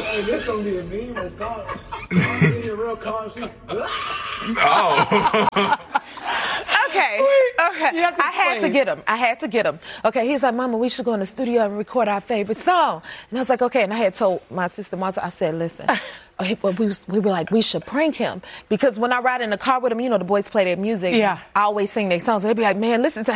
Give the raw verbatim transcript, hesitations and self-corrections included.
Hey, this gonna be a meme or something. I'm gonna get real calm. She, Oh. Okay, okay. I had to get him. I had to get him. Okay, he's like, Mama, we should go in the studio and record our favorite song. And I was like, okay. And I had told my sister Martha, I said, listen, we, was, we were like, we should prank him. Because when I ride in the car with him, you know, the boys play their music. Yeah. I always sing their songs. And they'd be like, man, listen to